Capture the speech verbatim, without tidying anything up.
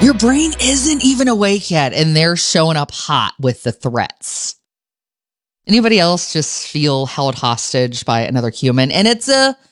Your brain isn't even awake yet, and they're showing up hot with the threats. Anybody else just feel held hostage by another human? And it's a